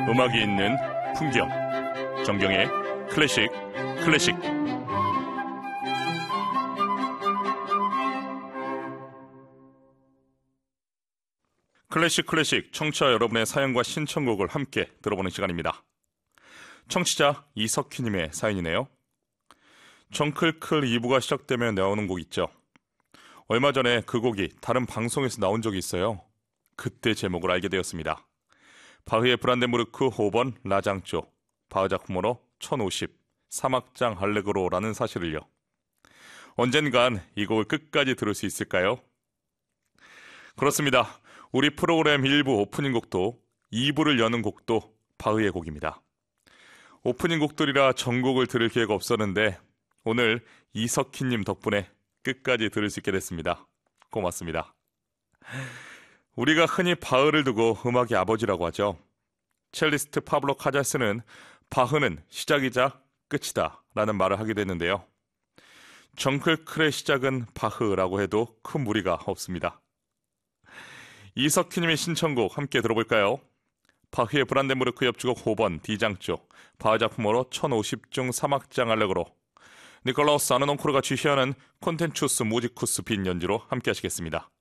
음악이 있는 풍경, 정경의 클래식 클래식. 클래식 클래식 청취자 여러분의 사연과 신청곡을 함께 들어보는 시간입니다. 청취자 이석희님의 사연이네요. 정클클 2부가 시작되면 나오는 곡 있죠. 얼마 전에 그 곡이 다른 방송에서 나온 적이 있어요. 그때 제목을 알게 되었습니다. 바흐의 브란덴부르크 5번 라장조, 바흐 작품으로 1050, 사막장 알레그로라는 사실을요. 언젠간 이 곡을 끝까지 들을 수 있을까요? 그렇습니다. 우리 프로그램 1부 오프닝 곡도 2부를 여는 곡도 바흐의 곡입니다. 오프닝 곡들이라 전곡을 들을 기회가 없었는데 오늘 이석희님 덕분에 끝까지 들을 수 있게 됐습니다. 고맙습니다. 우리가 흔히 바흐를 두고 음악의 아버지라고 하죠. 첼리스트 파블로 카자스는 바흐는 시작이자 끝이다 라는 말을 하기도 했는데요. 정클클의 시작은 바흐라고 해도 큰 무리가 없습니다. 이석희님의 신청곡 함께 들어볼까요? 바흐의 브란덴부르크 협주곡 5번 D장조, 바흐 작품으로 1050 중 사막장 알레그로, 니콜라우스 아르논코르가 지휘하는 콘텐추스 무지쿠스 빈 연주로 함께 하시겠습니다.